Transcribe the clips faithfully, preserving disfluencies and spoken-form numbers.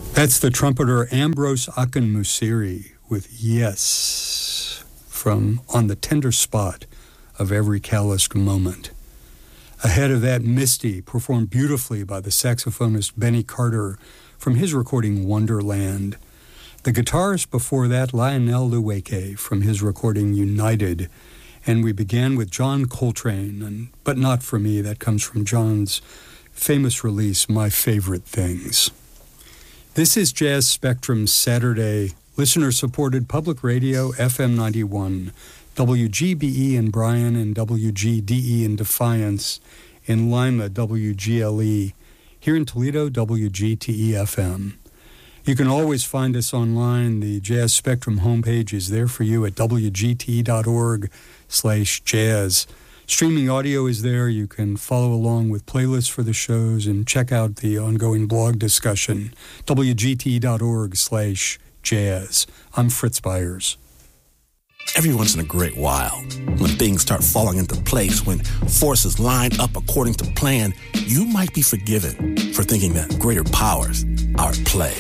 That's the trumpeter Ambrose Akinmusiri with Yes from On the Tender Spot of Every Calloused Moment. Ahead of that, Misty, performed beautifully by the saxophonist Benny Carter from his recording Wonderland. The guitarist before that, Lionel Lueke, from his recording United. And we began with John Coltrane, and But Not For Me. That comes from John's famous release, My Favorite Things. This is Jazz Spectrum Saturday, listener-supported public radio, F M ninety-one, W G B E in Bryan and W G D E in Defiance, in Lima, W G L E, here in Toledo, W G T E F M. You can always find us online. The Jazz Spectrum homepage is there for you at W G T E dot org slash jazz. Streaming audio is there. You can follow along with playlists for the shows and check out the ongoing blog discussion, W G T E dot org slash jazz. I'm Fritz Byers. Every once in a great while, when things start falling into place, when forces line up according to plan, you might be forgiven for thinking that greater powers are at play.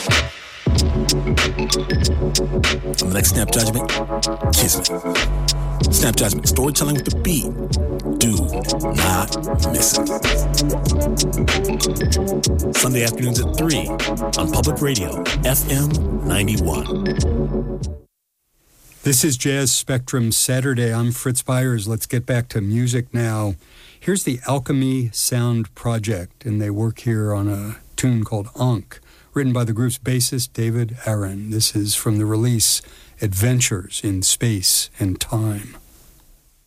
On the next Snap Judgment, Kismet. Snap Judgment, storytelling with the beat. Do not miss it. Sunday afternoons at three on Public Radio, F M ninety-one. This is Jazz Spectrum Saturday. I'm Fritz Byers. Let's get back to music now. Here's the Alchemy Sound Project, and they work here on a tune called Ankh, written by the group's bassist David Aaron. This is from the release Adventures in Space and Time.